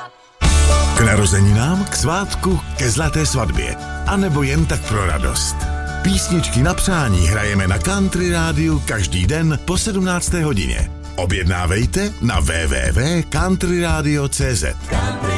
K narozeninám, k svátku, ke zlaté svatbě. A nebo jen tak pro radost. Písničky na přání hrajeme na Country Rádiu každý den po 17. hodině. Objednávejte na www.countryradio.cz.